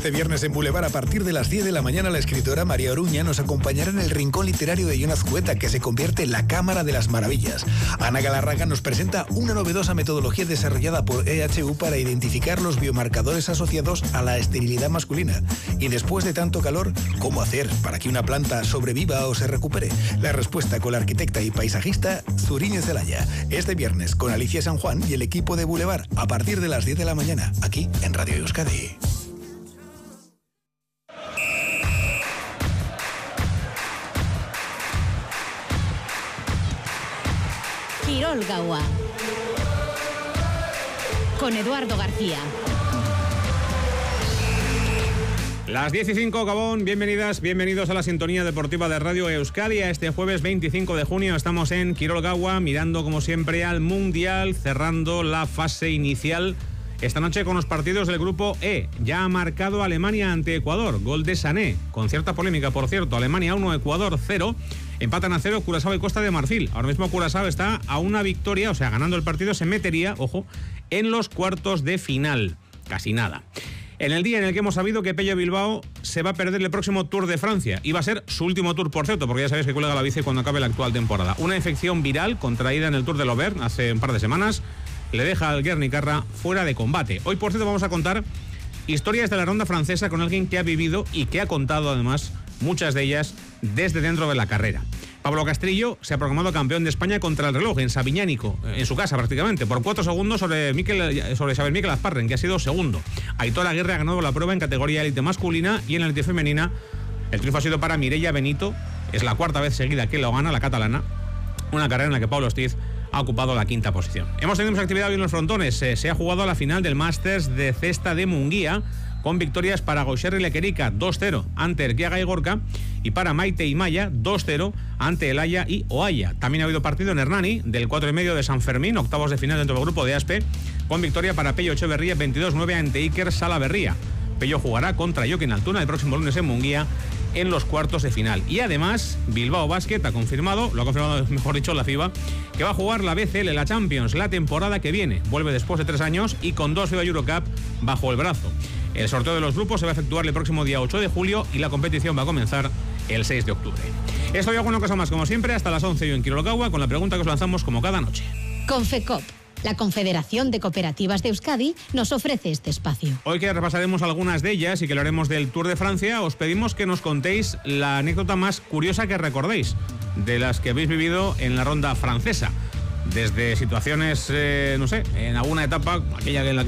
Este viernes en Boulevard, a partir de las 10 de la mañana, la escritora María Oruña nos acompañará en el rincón literario de Jon Azcueta, que se convierte en la Cámara de las Maravillas. Ana Galarraga nos presenta una novedosa metodología desarrollada por EHU para identificar los biomarcadores asociados a la esterilidad masculina. Y después de tanto calor, ¿cómo hacer para que una planta sobreviva o se recupere? La respuesta con la arquitecta y paisajista Zuriñe Zelaya. Este viernes con Alicia San Juan y el equipo de Boulevard, a partir de las 10 de la mañana, aquí en Radio Euskadi. Kirol Gaua con Eduardo García. Las 10:05, Gabón, bienvenidas, bienvenidos a la sintonía deportiva de Radio Euskadi. A este jueves 25 de junio estamos en Kirol Gaua, mirando como siempre al Mundial, cerrando la fase inicial esta noche con los partidos del grupo E. Ya ha marcado Alemania ante Ecuador, gol de Sané, con cierta polémica, por cierto. Alemania 1, Ecuador 0. Empatan a 0 Curazao y Costa de Marfil. Ahora mismo Curazao está a una victoria, o sea, ganando el partido se metería, ojo, en los cuartos de final. Casi nada. En el día en el que hemos sabido que Pello Bilbao se va a perder el próximo Tour de Francia. Y va a ser su último Tour, por cierto, porque ya sabéis que cuelga la bici cuando acabe la actual temporada. Una infección viral contraída en el Tour de l'Auvergne hace un par de semanas le deja al Guernicarra fuera de combate. Hoy, por cierto, vamos a contar historias de la ronda francesa con alguien que ha vivido y que ha contado, además, muchas de ellas desde dentro de la carrera. Pablo Castrillo se ha proclamado campeón de España contra el reloj en Sabiñánico, en su casa prácticamente, por 4 segundos sobre Xavier Miquel Azparren, que ha sido segundo. Aitor Aguirre ha ganado la prueba en categoría élite masculina y en la élite femenina el triunfo ha sido para Mireia Benito. Es la cuarta vez seguida que lo gana la catalana, una carrera en la que Pablo Stiz ha ocupado la quinta posición. Hemos tenido mucha actividad hoy en los frontones. Se ha jugado la final del Masters de cesta de Munguía, con victorias para Gaucher y Lequerica 2-0 ante Erquiaga y Gorka, y para Maite y Maya 2-0 ante Elaya y Oaya. También ha habido partido en Hernani del 4,5 de San Fermín, octavos de final dentro del grupo de Aspe, con victoria para Pello Echeverría 22-9 ante Iker Salaverría. Pello jugará contra Joaquín Altuna el próximo lunes en Munguía en los cuartos de final. Y además, Bilbao Basket lo ha confirmado, mejor dicho, la FIBA, que va a jugar la BCL, la Champions, la temporada que viene. Vuelve después de 3 años y con 2 FIBA Eurocup bajo el brazo. El sorteo de los grupos se va a efectuar el próximo día 8 de julio y la competición va a comenzar el 6 de octubre. Esto y alguna cosa más, como siempre, hasta las 11 yo en Kirol Gaua, con la pregunta que os lanzamos como cada noche. Confecop, la Confederación de Cooperativas de Euskadi, nos ofrece este espacio. Hoy, que repasaremos algunas de ellas y que hablaremos del Tour de Francia, os pedimos que nos contéis la anécdota más curiosa que recordéis de las que habéis vivido en la ronda francesa. Desde situaciones, no sé, en alguna etapa, aquella en la